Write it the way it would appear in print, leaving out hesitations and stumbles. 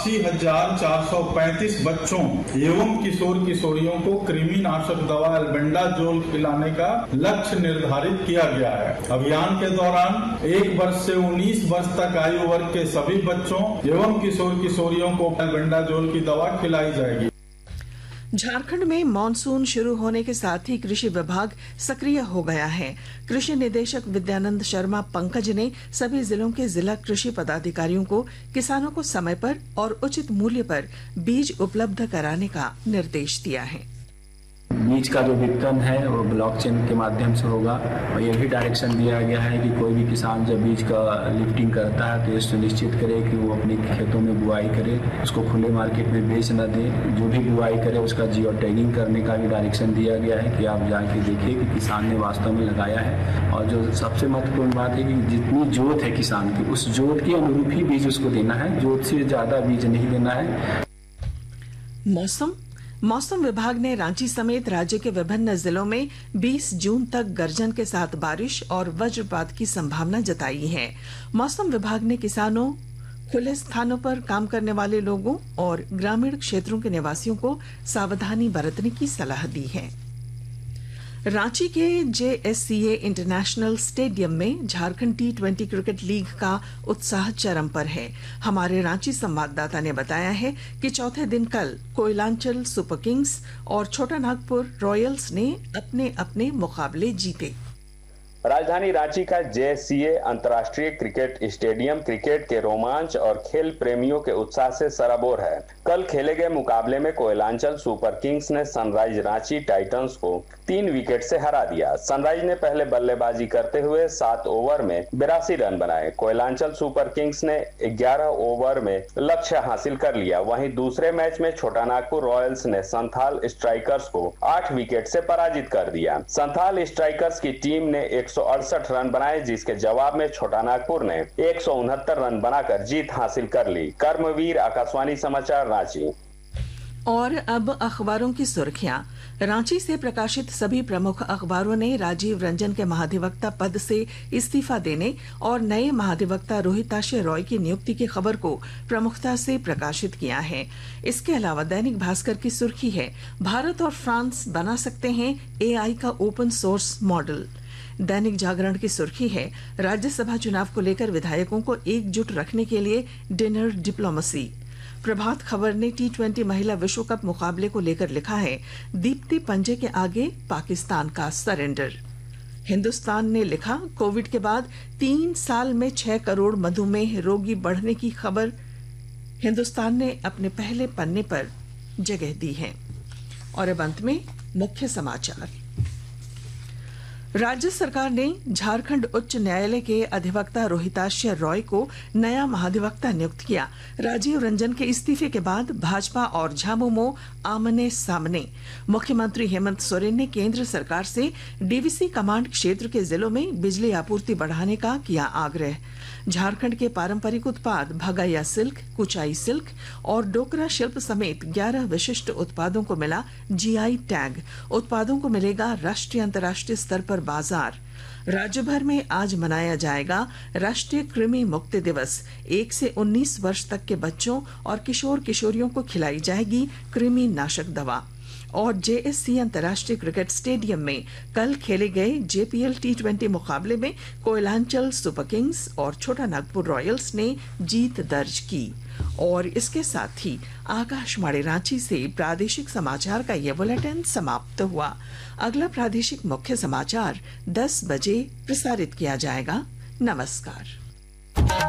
82,435 बच्चों एवं किशोर किशोरियों को कृमिनाशक दवा एल्बेंडाजोल खिलाने का लक्ष्य निर्धारित किया गया है। अभियान के दौरान 1 वर्ष से 19 वर्ष तक आयु वर्ग के सभी बच्चों एवं किशोर किशोरियों को एल्बेंडाजोल की दवा खिलाई जाएगी। झारखंड में मानसून शुरू होने के साथ ही कृषि विभाग सक्रिय हो गया है। कृषि निदेशक विद्यानंद शर्मा पंकज ने सभी जिलों के जिला कृषि पदाधिकारियों को किसानों को समय पर और उचित मूल्य पर बीज उपलब्ध कराने का निर्देश दिया है। बीज का जो वितरण है वो ब्लॉकचेन के माध्यम से होगा और ये भी डायरेक्शन दिया गया है कि कोई भी किसान जब बीज का लिफ्टिंग करता है तो ये सुनिश्चित करे कि वो अपने खेतों में बुआई करे, उसको खुले मार्केट में बेच न दे। जो भी बुआई करे उसका जियो टैगिंग करने का भी डायरेक्शन दिया गया है कि आप जाके देखिए कि किसान ने वास्तव में लगाया है। और जो सबसे महत्वपूर्ण बात है कि जितनी जोत है किसान की, उस जोत के अनुरूप ही बीज उसको देना है, जोत से ज्यादा बीज नहीं देना है। मौसम विभाग ने रांची समेत राज्य के विभिन्न जिलों में 20 जून तक गर्जन के साथ बारिश और वज्रपात की संभावना जताई है। मौसम विभाग ने किसानों, खुले स्थानों पर काम करने वाले लोगों और ग्रामीण क्षेत्रों के निवासियों को सावधानी बरतने की सलाह दी है। रांची के JSCA इंटरनेशनल स्टेडियम में झारखंड T20 क्रिकेट लीग का उत्साह चरम पर है। हमारे रांची संवाददाता ने बताया है कि चौथे दिन कल कोयलांचल सुपर किंग्स और छोटा नागपुर रॉयल्स ने अपने अपने मुकाबले जीते। राजधानी रांची का JSCA अंतर्राष्ट्रीय क्रिकेट स्टेडियम क्रिकेट के रोमांच और खेल प्रेमियों के उत्साह से सराबोर है। कल खेले गए मुकाबले में कोयलांचल सुपर किंग्स ने सनराइज रांची टाइटंस को 3 विकेट से हरा दिया। सनराइज ने पहले बल्लेबाजी करते हुए 7 ओवर में 82 रन बनाए। कोयलांचल सुपर किंग्स ने 11 ओवर में लक्ष्य हासिल कर लिया। वहीं दूसरे मैच में छोटा नागपुर रॉयल्स ने संथाल स्ट्राइकर्स को 8 विकेट से पराजित कर दिया। संथाल स्ट्राइकर्स की टीम ने 168 रन बनाए, जिसके जवाब में छोटा नागपुर ने 169 रन बनाकर जीत हासिल कर ली। कर्मवीर, आकाशवाणी समाचार, रांची। और अब अखबारों की सुर्खियां। रांची से प्रकाशित सभी प्रमुख अखबारों ने राजीव रंजन के महाधिवक्ता पद से इस्तीफा देने और नए महाधिवक्ता रोहिताशय रॉय की नियुक्ति की खबर को प्रमुखता से प्रकाशित किया है। इसके अलावा दैनिक भास्कर की सुर्खी है, भारत और फ्रांस बना सकते हैं AI का open source model. Dainik Jagran की सुर्खी है, राज्यसभा चुनाव को लेकर विधायकों को एकजुट रखने के लिए डिनर डिप्लोमेसी। प्रभात खबर ने T20 महिला विश्व कप मुकाबले को लेकर लिखा है, दीप्ति पंजे के आगे पाकिस्तान का सरेंडर। हिंदुस्तान ने लिखा, कोविड के बाद 3 साल में 6 करोड़ मधुमेह रोगी बढ़ने की खबर हिंदुस्तान ने अपने पहले पन्ने पर जगह दी है। और अब अंत में मुख्य समाचार। राज्य सरकार ने झारखंड उच्च न्यायालय के अधिवक्ता रोहिताशय रॉय को नया महाधिवक्ता नियुक्त किया। राजीव रंजन के इस्तीफे के बाद भाजपा और झामुमो आमने सामने। मुख्यमंत्री हेमंत सोरेन ने केंद्र सरकार से डीवीसी कमांड क्षेत्र के जिलों में बिजली आपूर्ति बढ़ाने का किया आग्रह। झारखंड के पारंपरिक उत्पाद भगैया सिल्क, कुचाई सिल्क और डोकरा शिल्प समेत 11 विशिष्ट उत्पादों को मिला GI टैग। उत्पादों को मिलेगा राष्ट्रीय अंतर्राष्ट्रीय स्तर पर बाजार। राज्य भर में आज मनाया जाएगा राष्ट्रीय कृमि मुक्ति दिवस। 1 से 19 वर्ष तक के बच्चों और किशोर किशोरियों को खिलाई जाएगी कृमि नाशक दवा। और JSCA अंतर्राष्ट्रीय क्रिकेट स्टेडियम में कल खेले गए JPL T20 मुकाबले में कोयलांचल सुपर किंग्स और छोटा नागपुर रॉयल्स ने जीत दर्ज की। और इसके साथ ही आकाशवाणी रांची से प्रादेशिक समाचार का यह बुलेटिन समाप्त हुआ। अगला प्रादेशिक मुख्य समाचार 10 बजे प्रसारित किया जाएगा। नमस्कार।